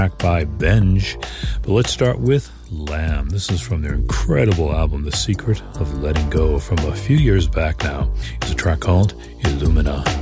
track by Benj. But let's start with Lamb. This is from their incredible album, The Secret of Letting Go, from a few years back now. It's a track called Illumina.